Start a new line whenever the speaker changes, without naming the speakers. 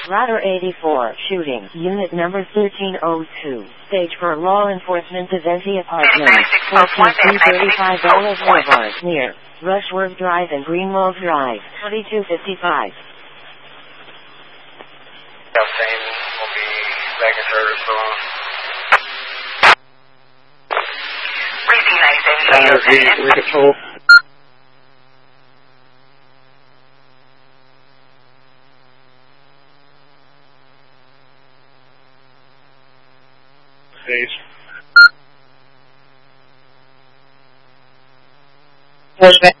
Router 84, shooting, unit number 1302, stage for law enforcement Aventi Apartments, 14335 Boulevard, near Rushworth Drive and Greenwald Drive, 2255.
Same will be back in service soon.
Control. Stage.